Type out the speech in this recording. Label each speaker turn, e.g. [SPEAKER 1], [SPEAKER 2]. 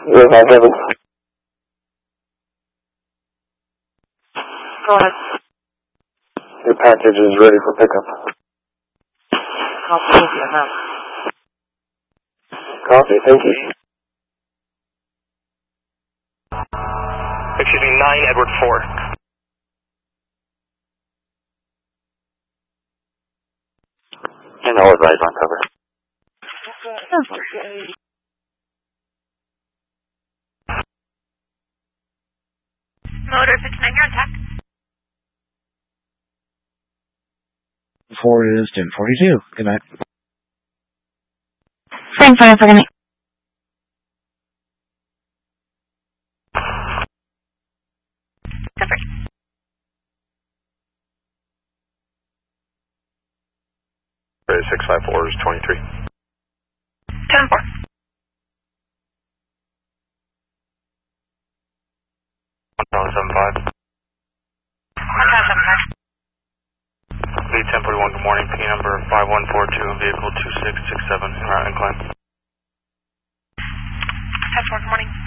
[SPEAKER 1] 057.
[SPEAKER 2] Go ahead.
[SPEAKER 1] Your package is ready for pickup.
[SPEAKER 2] Copy, I have.
[SPEAKER 1] Copy, thank you.
[SPEAKER 3] Excuse me, 9 Edward 4.
[SPEAKER 1] And I'll advise on cover.
[SPEAKER 2] Motor 59, you're on tack.
[SPEAKER 4] 4 is 1042. Good night.
[SPEAKER 5] Same fire for good night.
[SPEAKER 2] Different.
[SPEAKER 3] 654 is 23.
[SPEAKER 2] 10-4.
[SPEAKER 3] 175.
[SPEAKER 2] 175.
[SPEAKER 3] Lead 1041, good morning. P number 5142, vehicle 2667, in route and climb.
[SPEAKER 2] 10-4, good morning.